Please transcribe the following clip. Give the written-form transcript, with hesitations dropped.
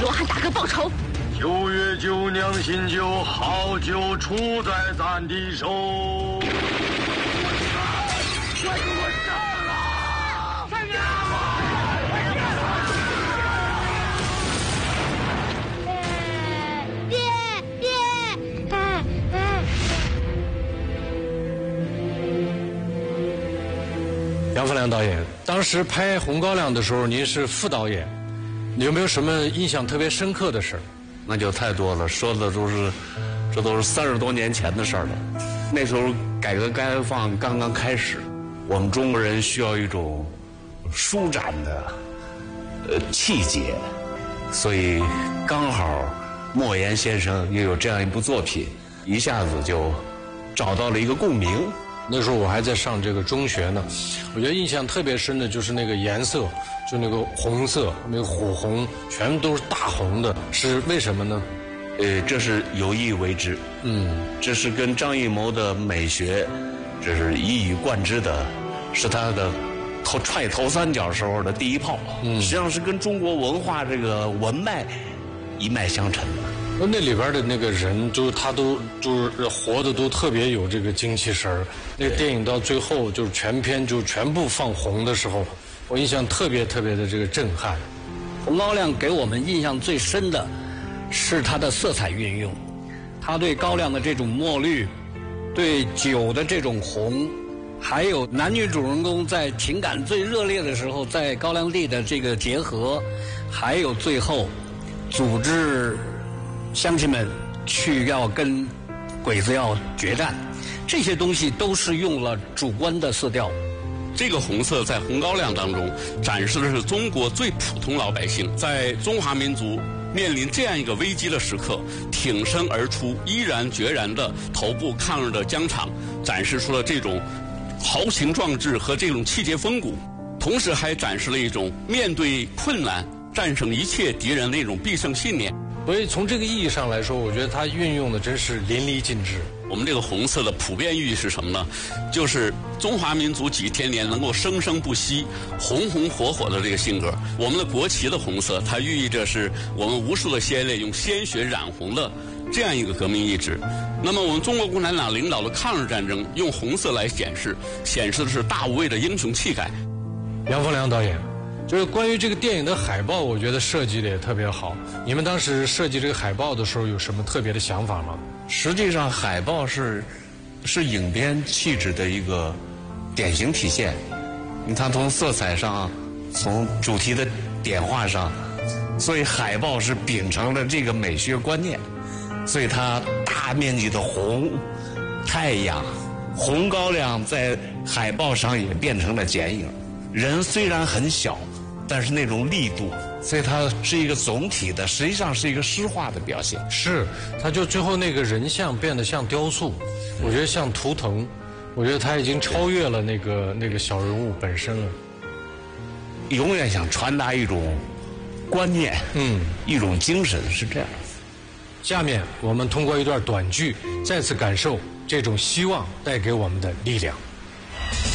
罗汉大哥报仇。 9月9娘新酒，好酒出在咱的手。 杨凤良导演，当时拍《红高粱》的时候，您是副导演，你有没有什么印象特别深刻的事？ 那就太多了，说的这都是30多年前的事儿了。那时候改革开放刚刚开始，我们中国人需要一种舒展的气节，所以刚好莫言先生又有这样一部作品，一下子就找到了一个共鸣。 那时候我还在上这个中学呢，我觉得印象特别深的就是那个颜色，就那个红色，那个火红，全都是大红的，是为什么呢？ 这是有意为之，这是跟张艺谋的美学，这是一以贯之的，是他的踹头三角时候的第一炮，实际上是跟中国文化这个文脉一脉相承的。 那里边的那个人，就是他都就是活的都特别有这个精气神儿。那个电影到最后就是全片就全部放红的时候，我印象特别特别的这个震撼。 红高粱给我们印象最深的是它的色彩运用，它对高粱的这种墨绿，对酒的这种红，还有男女主人公在情感最热烈的时候在高粱地的这个结合，还有最后组织乡亲们去要跟鬼子要决战，这些东西都是用了主观的色调。 这个红色在红高粱当中展示的是中国最普通老百姓在中华民族面临这样一个危机的时刻挺身而出，毅然决然的头部抗日的疆场，展示出了这种豪情壮志和这种气节风骨，同时还展示了一种面对困难战胜一切敌人的那种必胜信念。 所以从这个意义上来说，我觉得它运用的真是淋漓尽致。 我们这个红色的普遍寓意是什么呢？就是中华民族几千年能够生生不息、红红火火的这个性格。我们的国旗的红色，它寓意着是我们无数的先烈用鲜血染红的这样一个革命意志。那么我们中国共产党领导的抗日战争用红色来显示的是大无畏的英雄气概。 杨凤良导演，就是关于这个电影的海报，我觉得设计的也特别好。你们当时设计这个海报的时候，有什么特别的想法吗？ 实际上，海报是影片气质的一个典型体现。你看，从色彩上，从主题的点画上，所以海报是秉承了这个美学观念。所以它大面积的红，太阳，红高粱在海报上也变成了剪影。人虽然很小，但是那种力度，所以它是一个总体的，实际上是一个诗化的表现。 是，它就最后那个人像变得像雕塑，我觉得像图腾，我觉得它已经超越了那个小人物本身了。 永远想传达一种观念，一种精神，是这样。 下面我们通过一段短剧，再次感受这种希望带给我们的力量。